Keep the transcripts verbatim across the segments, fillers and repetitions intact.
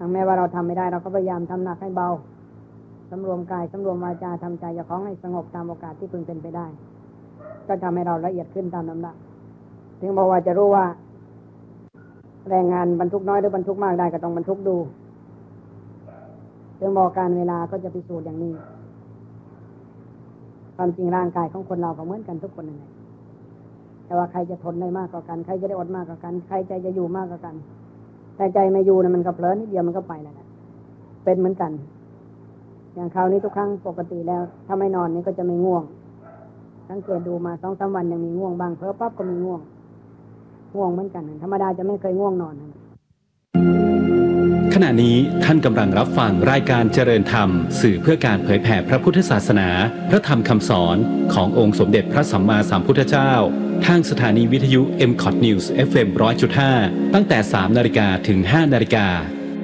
ถึงแม้ว่าเราทำไม่ได้เราก็พยายามทำหนักให้เบาสำรวมกายสำรวมวาจาทำใจอย่าของให้สงบตามโอกาสที่พึงเป็นไปได้ก็ทำให้เราละเอียดขึ้นตามลำดับถึงบอกว่าจะรู้ว่าแรงงานบรรทุกน้อยหรือบรรทุกมากได้ก็ต้องบรรทุกดูถึงบอกการเวลาก็จะพิสูจน์อย่างนี้ความจริงร่างกายของคนเราก็เหมือนกันทุกคนนั่นแหละแต่ว่าใครจะทนได้มากกว่ากันใครจะได้อดมากกว่ากันใครใจจะอยู่มากกว่ากันแต่ใจไม่อยู่นะมันก็เผลอนิดเดียวมันก็ไปแล้วนะเป็นเหมือนกันอย่างคราวนี้ทุกครั้งปกติแล้วถ้าไม่นอนนี่ก็จะไม่ง่วงสังเกตดูมาสองสามวันยังมีง่วงบ้างเผลอปั๊บก็มีง่วงง่วงเหมือนกันธรรมดาจะไม่เคยง่วงนอนขณะนี้ท่านกำลังรับฟังรายการเจริญธรรมสื่อเพื่อการเผยแผ่พระพุทธศาสนาพระธรรมคำสอนขององค์สมเด็จพระสัมมาสัมพุทธเจ้าทางสถานีวิทยุ เอ็ม คอท News เอฟ เอ็ม หนึ่งร้อยจุดห้า ตั้งแต่สามนาฬิกาถึงห้านาฬิกา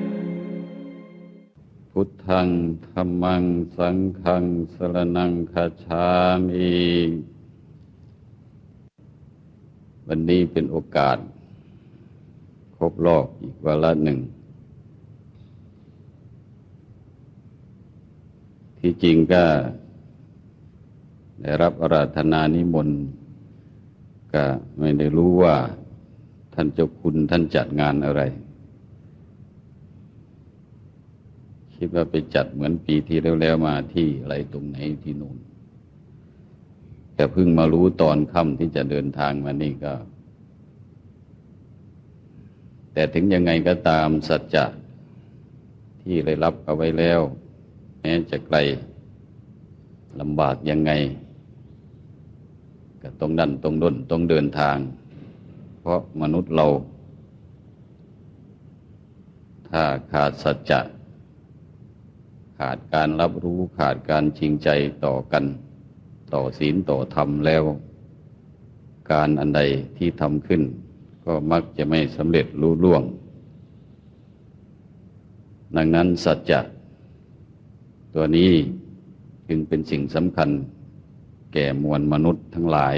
พุทธังธัมมังสังฆังสรณังคัจฉามิวันนี้เป็นโอกาสครบรอบอีกวาระหนึ่งที่จริงก็ได้รับอาราธนานิมนต์ก็ไม่ได้รู้ว่าท่านเจ้าคุณท่านจัดงานอะไรคิดว่าไปจัดเหมือนปีที่แล้วๆมาที่อะไรตรงไหนที่นู่นแต่เพิ่งมารู้ตอนค่ำที่จะเดินทางมานี่ก็แต่ถึงยังไงก็ตามสัจจะที่ได้รับเอาไว้แล้วแม้จะไกลลำบากยังไงก็ต้องดันต้องด้นต้องเดินทางเพราะมนุษย์เราถ้าขาดสัจจะขาดการรับรู้ขาดการจริงใจต่อกันต่อศีลต่อธรรมแล้วการอันใดที่ทำขึ้นก็มักจะไม่สำเร็จลุล่วงดังนั้นสัจจะตัวนี้จึงเป็นสิ่งสำคัญแก่มวลมนุษย์ทั้งหลาย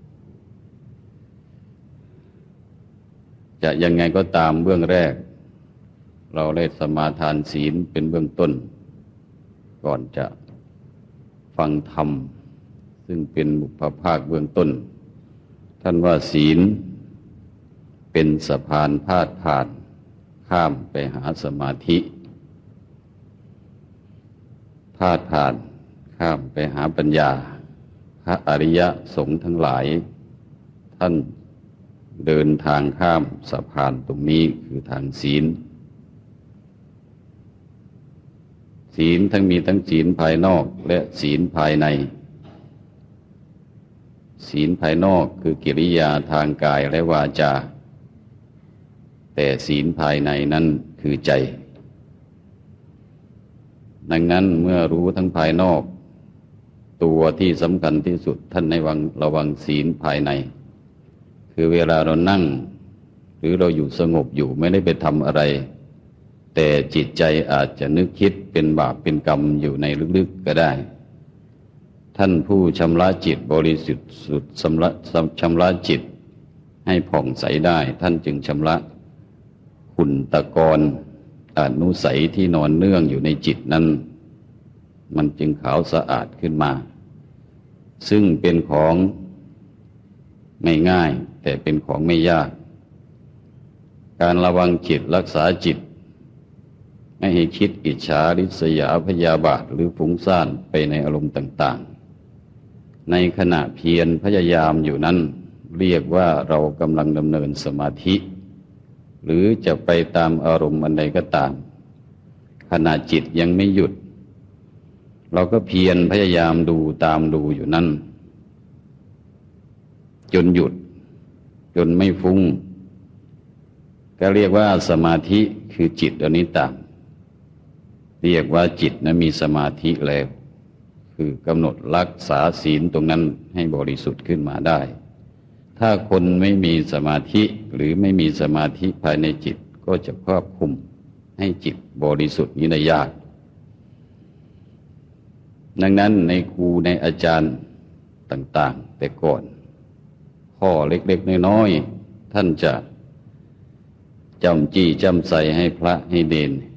จะยังไงก็ตามเบื้องแรกเราได้สมาทานศีลเป็นเบื้องต้นก่อนจะฟังธรรมซึ่งเป็นบุพภาคเบื้องต้นท่านว่าศีลเป็นสะพานพาดผ่านข้ามไปหาสมาธิพาดผ่านข้ามไปหาปัญญาพระอริยสงฆ์ทั้งหลายท่านเดินทางข้ามสะพานตรงนี้คือทางศีลศีลทั้งมีทั้งศีลภายนอกและศีลภายในศีลภายนอกคือกิริยาทางกายและวาจาแต่ศีลภายในนั้นคือใจดังนั้นเมื่อรู้ทั้งภายนอกตัวที่สำคัญที่สุดท่านในวังระวังศีลภายในคือเวลาเรานั่งหรือเราอยู่สงบอยู่ไม่ได้ไปทำอะไรแต่จิตใจอาจจะนึกคิดเป็นบาปเป็นกรรมอยู่ในลึกๆก็ได้ท่านผู้ชำระจิตบริสุทธิ์สุดชำระชำระจิตให้ผ่องใสได้ท่านจึงชำระขุ่นตะกอนอนุสัยที่นอนเนื่องอยู่ในจิตนั้นมันจึงขาวสะอาดขึ้นมาซึ่งเป็นของไม่ง่ายแต่เป็นของไม่ยากการระวังจิตรักษาจิตไม่ให้คิดอิจฉาริษยาพยาบาทหรือฟุ้งซ่านไปในอารมณ์ต่างๆในขณะเพียรพยายามอยู่นั้นเรียกว่าเรากำลังดำเนินสมาธิหรือจะไปตามอารมณ์อันใดก็ตามขณะจิตยังไม่หยุดเราก็เพียรพยายามดูตามดูอยู่นั้นจนหยุดจนไม่ฟุ้งก็เรียกว่าสมาธิคือจิตอันนี้ต่างเรียกว่าจิตนั้นมีสมาธิแล้วคือกำหนดรักษาศีลตรงนั้นให้บริสุทธิ์ขึ้นมาได้ถ้าคนไม่มีสมาธิหรือไม่มีสมาธิภายในจิตก็จะควบคุมให้จิตบริสุทธิ์นี้ได้ยากดังนั้นในครูในอาจารย์ต่างๆแต่ก่อนข้อเล็กๆน้อยๆท่านจะจำจี้จำใส่ให้พระให้เณร